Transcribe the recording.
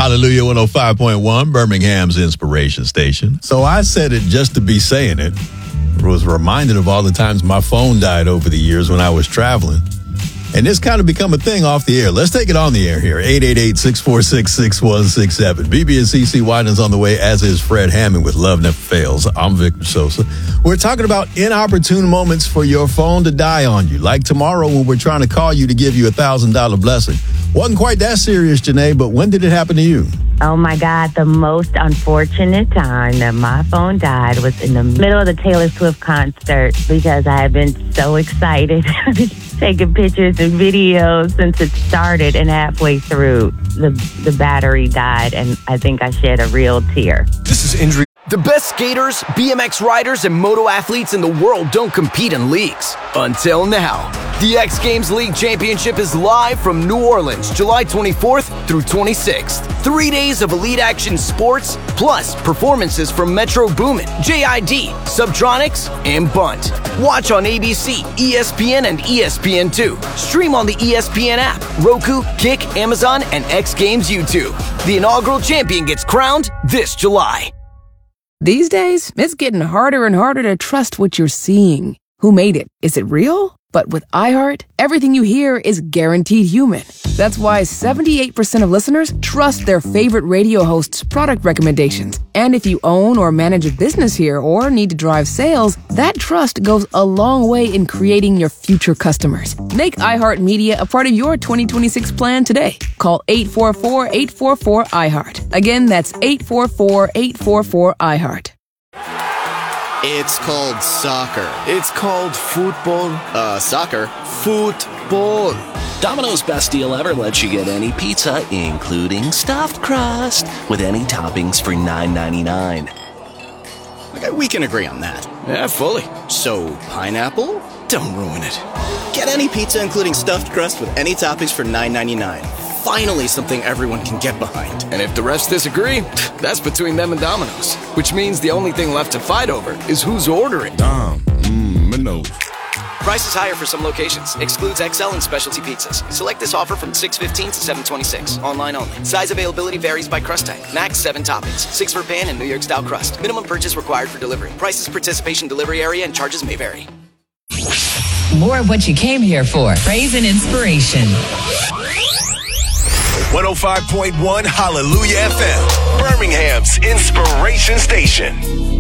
Hallelujah 105.1, Birmingham's inspiration station. So I said it just to be saying it. Was reminded of all the times my phone died over the years when I was traveling. And this kind of become a thing off the air. Let's take it on the air here. 888-646-6167. BB and CC Widen's on the way, as is Fred Hammond with Love Never Fails. I'm Victor Sosa. We're talking about inopportune moments for your phone to die on you. Like tomorrow when we're trying to call you to give you a $1,000 blessing. Wasn't quite that serious, Janae, but when did it happen to you? Oh, my God. The most unfortunate time that my phone died was in the middle of the Taylor Swift concert because I had been so excited, taking pictures and videos since it started, and halfway through, the battery died, and I think I shed a real tear. This is injury. The best skaters, BMX riders, and moto athletes in the world don't compete in leagues. Until now. The X Games League Championship is live from New Orleans, July 24th through 26th. 3 days of elite action sports, plus performances from Metro Boomin, JID, Subtronics, and Bunt. Watch on ABC, ESPN, and ESPN2. Stream on the ESPN app, Roku, Kick, Amazon, and X Games YouTube. The inaugural champion gets crowned this July. These days, it's getting harder and harder to trust what you're seeing. Who made it? Is it real? But with iHeart, everything you hear is guaranteed human. That's why 78% of listeners trust their favorite radio host's product recommendations. And if you own or manage a business here or need to drive sales, that trust goes a long way in creating your future customers. Make iHeart Media a part of your 2026 plan today. Call 844-844-iHeart. Again, that's 844-844-iHeart. It's called soccer. It's called football. Soccer. Football. Domino's Best Deal Ever lets you get any pizza, including stuffed crust, with any toppings for $9.99. Okay, we can agree on that. Yeah, fully. So, pineapple? Don't ruin it. Get any pizza, including stuffed crust, with any toppings for $9.99. Finally, something everyone can get behind. And if the refs disagree, that's between them and Domino's. Which means the only thing left to fight over is who's ordering. Domino's. Price is higher for some locations. Excludes XL and specialty pizzas. Select this offer from 6/15 to 7/26. Online only. Size availability varies by crust type. Max 7 toppings. 6 for pan and New York style crust. Minimum purchase required for delivery. Prices, participation, delivery area, and charges may vary. More of what you came here for. Praise and inspiration. 105.1 Hallelujah FM, Birmingham's inspiration station.